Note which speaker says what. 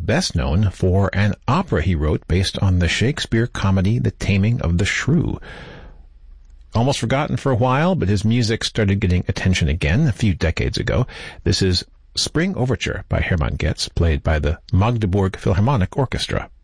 Speaker 1: best known for an opera he wrote based on the Shakespeare comedy The Taming of the Shrew. Almost forgotten for a while, but his music started getting attention again a few decades ago. This is Spring Overture by Hermann Goetz, played by the Magdeburg Philharmonic Orchestra.